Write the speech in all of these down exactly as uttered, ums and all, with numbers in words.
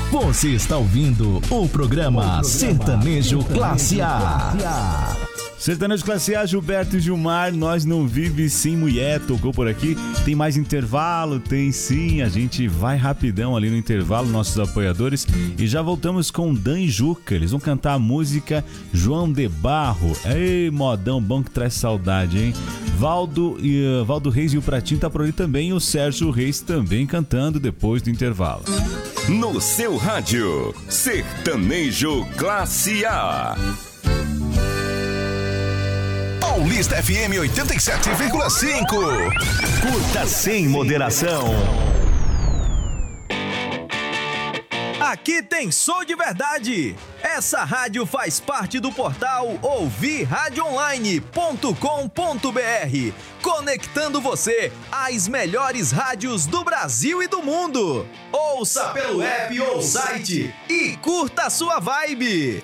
Você está ouvindo o programa, o programa Sertanejo Classe A. Sertanejo Classe A, Gilberto e Gilmar, Nós Não Vive Sem Mulher, tocou por aqui. Tem mais intervalo? Tem sim, a gente vai rapidão ali no intervalo, nossos apoiadores, e já voltamos com Dan e Juca. Eles vão cantar a música João de Barro. Ei, modão bom que traz saudade, hein? Valdo, e, uh, Valdo Reis e o Pratinho tá por ali também, e o Sérgio Reis também cantando depois do intervalo. No seu rádio, Sertanejo Classe A. Paulista F M oitenta e sete vírgula cinco. Curta sem moderação. Aqui tem som de verdade. Essa rádio faz parte do portal ouvir rádio online ponto com ponto b r, conectando você às melhores rádios do Brasil e do mundo. Ouça pelo app ou site e curta a sua vibe.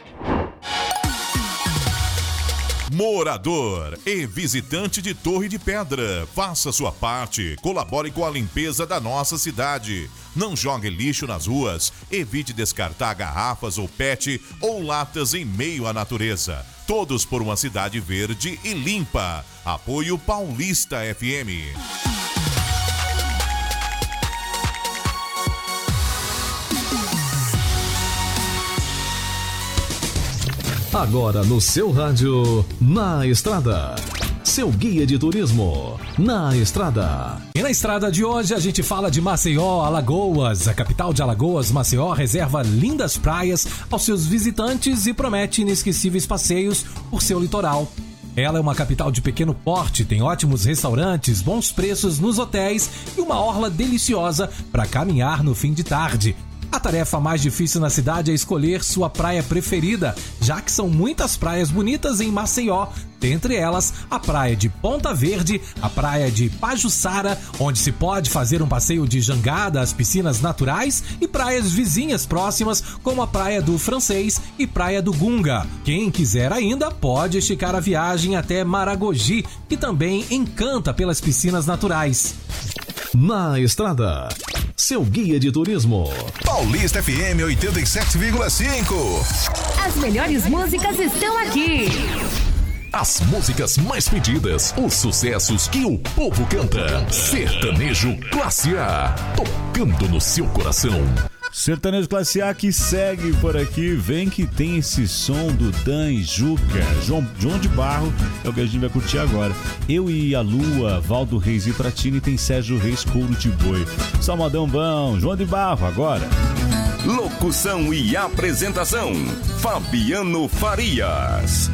Morador e visitante de Torre de Pedra, faça sua parte, colabore com a limpeza da nossa cidade. Não jogue lixo nas ruas, evite descartar garrafas ou pet ou latas em meio à natureza. Todos por uma cidade verde e limpa. Apoio Paulista F M. Agora no seu rádio, Na Estrada. Seu guia de turismo, Na Estrada. E na estrada de hoje a gente fala de Maceió, Alagoas. A capital de Alagoas, Maceió, reserva lindas praias aos seus visitantes e promete inesquecíveis passeios por seu litoral. Ela é uma capital de pequeno porte, tem ótimos restaurantes, bons preços nos hotéis e uma orla deliciosa para caminhar no fim de tarde. A tarefa mais difícil na cidade é escolher sua praia preferida, já que são muitas praias bonitas em Maceió. Dentre elas, a praia de Ponta Verde, a praia de Pajuçara, onde se pode fazer um passeio de jangada às piscinas naturais, e praias vizinhas próximas, como a praia do Francês e praia do Gunga. Quem quiser ainda pode esticar a viagem até Maragogi, que também encanta pelas piscinas naturais. Na Estrada, seu guia de turismo. Paulista F M oitenta e sete vírgula cinco. As melhores músicas estão aqui. As músicas mais pedidas, os sucessos que o povo canta. Sertanejo Classe A, tocando no seu coração. Sertanejo Classe A que segue por aqui, vem que tem esse som do Dan e Juca. João, João de Barro é o que a gente vai curtir agora. Eu e a Lua, Valdo Reis e Pratini, tem Sérgio Reis, Couro de Boi. Só modão bom, João de Barro agora. Locução e apresentação, Fabiano Farias.